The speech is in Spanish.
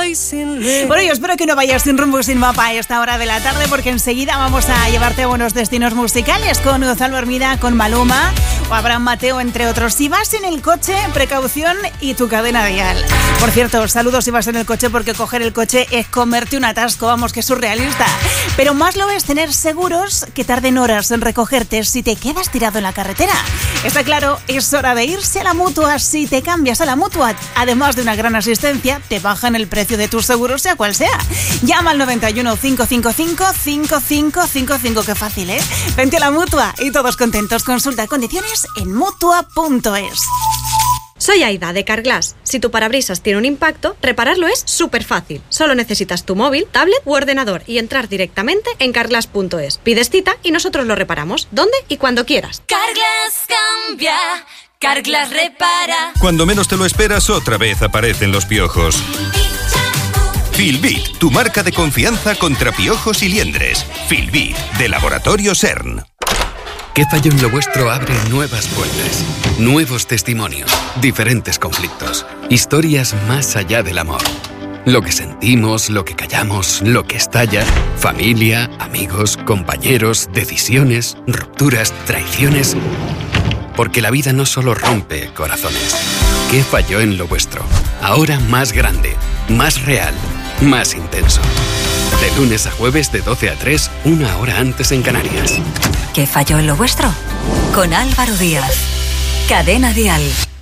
voy sin ley. Por ello, espero que no vayas sin rumbo y sin mapa a esta hora de la tarde, porque enseguida vamos a llevarte a buenos destinos musicales con Gonzalo Hermida, con Maluma o Abraham Mateo, entre otros. Si vas en el coche, precaución y tu cadena dial. Por cierto, saludos si vas en el coche, porque coger el coche es comerte un atasco, vamos, que es surrealista. Pero más lo es tener seguros que tarden horas en recogerte si te quedas tirado en la carretera. Está claro, es hora de irse a la Mutua. Si te cambias a la Mutua, además de una gran asistencia, te bajan el precio de tu seguro, sea cual sea. Llama al 91 555 5555, qué fácil, ¿eh? Vente a la Mutua y todos contentos. Consulta condiciones en Mutua.es. Soy Aida, de Carglass. Si tu parabrisas tiene un impacto, repararlo es súper fácil. Solo necesitas tu móvil, tablet u ordenador y entrar directamente en Carglass.es. Pides cita y nosotros lo reparamos, donde y cuando quieras. Carglass cambia, Carglass repara. Cuando menos te lo esperas, otra vez aparecen los piojos. Filbit, tu marca de confianza contra piojos y liendres. Filbit, de Laboratorio CERN. ¿Qué falló en lo vuestro? Abre nuevas puertas, nuevos testimonios, diferentes conflictos, historias más allá del amor. Lo que sentimos, lo que callamos, lo que estalla, familia, amigos, compañeros, decisiones, rupturas, traiciones. Porque la vida no solo rompe corazones. ¿Qué falló en lo vuestro? Ahora más grande, más real, más intenso. De lunes a jueves de 12 a 3, una hora antes en Canarias. ¿Qué falló en lo vuestro? Con Álvaro Díaz. Cadena Dial.